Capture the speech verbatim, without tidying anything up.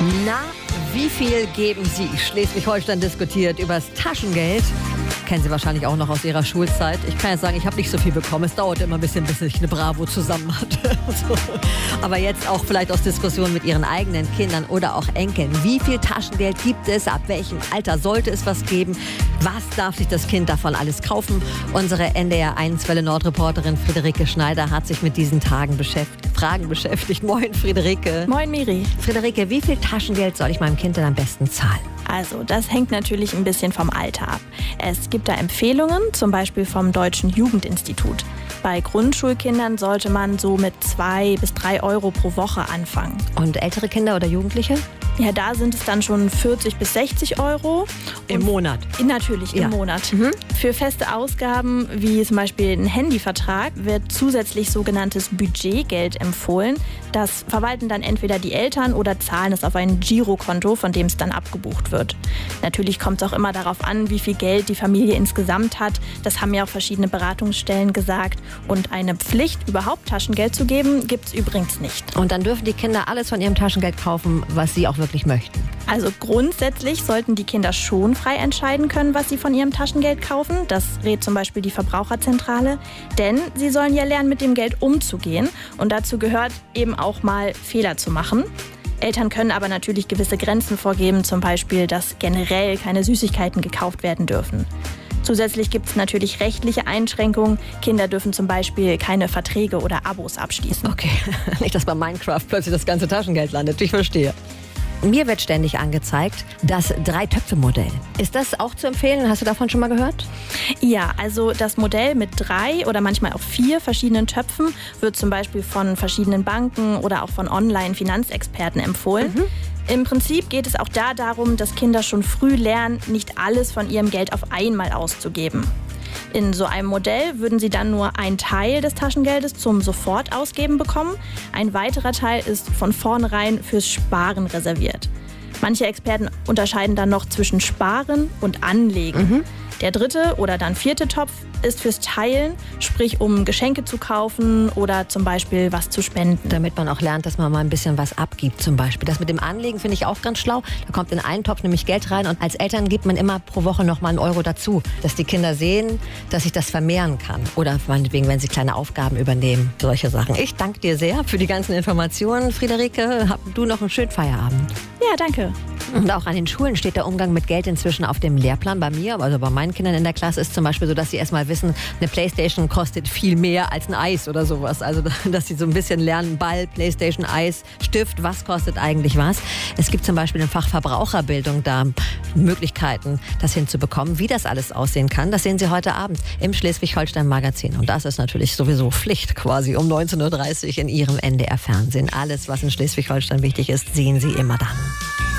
Na, wie viel geben Sie? Schleswig-Holstein diskutiert über das Taschengeld. Kennen Sie wahrscheinlich auch noch aus Ihrer Schulzeit. Ich kann jetzt sagen, ich habe nicht so viel bekommen. Es dauerte immer ein bisschen, bis ich eine Bravo zusammen hatte. So. Aber jetzt auch vielleicht aus Diskussionen mit Ihren eigenen Kindern oder auch Enkeln. Wie viel Taschengeld gibt es? Ab welchem Alter sollte es was geben? Was darf sich das Kind davon alles kaufen? Unsere N D R eins Welle Nord-Reporterin Friederike Schneider hat sich mit diesen Tagen beschäftigt, Fragen beschäftigt. Moin, Friederike. Moin, Miri. Friederike, wie viel Taschengeld soll ich meinem Kind denn am besten zahlen? Also, das hängt natürlich ein bisschen vom Alter ab. Es gibt da Empfehlungen, zum Beispiel vom Deutschen Jugendinstitut. Bei Grundschulkindern sollte man so mit zwei bis drei Euro pro Woche anfangen. Und ältere Kinder oder Jugendliche? Ja, da sind es dann schon vierzig bis sechzig Euro. Im Monat? Natürlich, im ja. Monat. Mhm. Für feste Ausgaben, wie zum Beispiel ein Handyvertrag, wird zusätzlich sogenanntes Budgetgeld empfohlen. Das verwalten dann entweder die Eltern oder zahlen es auf ein Girokonto, von dem es dann abgebucht wird. Natürlich kommt es auch immer darauf an, wie viel Geld die Familie insgesamt hat. Das haben ja auch verschiedene Beratungsstellen gesagt. Und eine Pflicht, überhaupt Taschengeld zu geben, gibt es übrigens nicht. Und dann dürfen die Kinder alles von ihrem Taschengeld kaufen, was sie auch wirklich möchten? Also grundsätzlich sollten die Kinder schon frei entscheiden können, was sie von ihrem Taschengeld kaufen. Das rät zum Beispiel die Verbraucherzentrale. Denn sie sollen ja lernen, mit dem Geld umzugehen. Und dazu gehört eben auch mal Fehler zu machen. Eltern können aber natürlich gewisse Grenzen vorgeben, zum Beispiel, dass generell keine Süßigkeiten gekauft werden dürfen. Zusätzlich gibt es natürlich rechtliche Einschränkungen. Kinder dürfen zum Beispiel keine Verträge oder Abos abschließen. Okay, nicht, dass bei Minecraft plötzlich das ganze Taschengeld landet. Ich verstehe. Mir wird ständig angezeigt, das Drei-Töpfe-Modell. Ist das auch zu empfehlen? Hast du davon schon mal gehört? Ja, also das Modell mit drei oder manchmal auch vier verschiedenen Töpfen wird zum Beispiel von verschiedenen Banken oder auch von Online-Finanzexperten empfohlen. Mhm. Im Prinzip geht es auch da darum, dass Kinder schon früh lernen, nicht alles von ihrem Geld auf einmal auszugeben. In so einem Modell würden sie dann nur einen Teil des Taschengeldes zum Sofortausgeben bekommen. Ein weiterer Teil ist von vornherein fürs Sparen reserviert. Manche Experten unterscheiden dann noch zwischen Sparen und Anlegen. Mhm. Der dritte oder dann vierte Topf ist fürs Teilen, sprich um Geschenke zu kaufen oder zum Beispiel was zu spenden. Damit man auch lernt, dass man mal ein bisschen was abgibt zum Beispiel. Das mit dem Anlegen finde ich auch ganz schlau. Da kommt in einen Topf nämlich Geld rein und als Eltern gibt man immer pro Woche noch mal einen Euro dazu, dass die Kinder sehen, dass sich das vermehren kann. Oder meinetwegen, wenn sie kleine Aufgaben übernehmen, solche Sachen. Ich danke dir sehr für die ganzen Informationen, Friederike. Hab du noch einen schönen Feierabend. Ja, danke. Und auch an den Schulen steht der Umgang mit Geld inzwischen auf dem Lehrplan. Bei mir, also bei meinen Kindern in der Klasse, ist zum Beispiel so, dass sie erstmal wissen, eine Playstation kostet viel mehr als ein Eis oder sowas. Also, dass sie so ein bisschen lernen, Ball, Playstation, Eis, Stift, was kostet eigentlich was. Es gibt zum Beispiel im Fach Verbraucherbildung da Möglichkeiten, das hinzubekommen. Wie das alles aussehen kann, das sehen Sie heute Abend im Schleswig-Holstein-Magazin. Und das ist natürlich sowieso Pflicht quasi um neunzehn Uhr dreißig in Ihrem N D R-Fernsehen. Alles, was in Schleswig-Holstein wichtig ist, sehen Sie immer dann.